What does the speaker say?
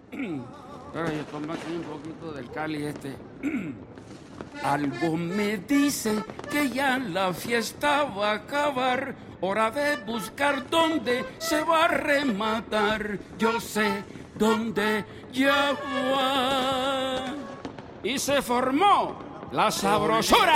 Pero yo tomo aquí un poquito del Cali este. Algo me dice que ya la fiesta va a acabar. Hora de buscar dónde se va a rematar. Yo sé dónde ya va. Y se formó la sabrosura.